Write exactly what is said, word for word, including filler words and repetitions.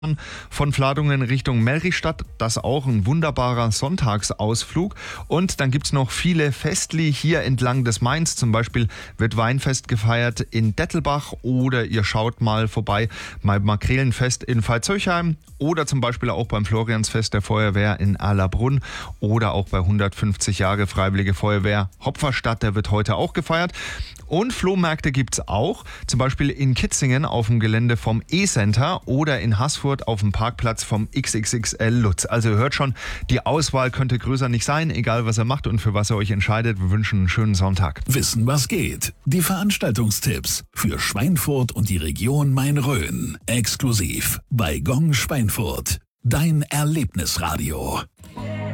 von Fladungen Richtung Melrichstadt. Das auch ein wunderbarer Sonntagsausflug. Und dann gibt es noch viele Festli hier entlang des Mains. Zum Beispiel wird Weinfest gefeiert in Dettelbach oder ihr schaut mal vorbei beim Makrelenfest in Veitshöchheim oder zum Beispiel auch beim Floriansfest der Feuerwehr in Allerbrunn oder auch bei hundertfünfzig Jahre Freiwillige Feuerwehr Hopferstadt, der wird heute auch gefeiert. Und Flohmärkte gibt es auch, zum Beispiel in Kitzingen auf dem Gelände vom E-Center oder in Haßfurt auf dem Parkplatz vom X X X L Lutz. Also ihr hört schon, die Auswahl könnte größer nicht sein, egal was ihr macht und für was ihr euch entscheidet. Wir wünschen einen schönen Sonntag. Wissen, was geht. Die Veranstaltungstipps für Schweinfurt und die Region Main-Rhön. Exklusiv bei Gong Schweinfurt. Dein Erlebnisradio.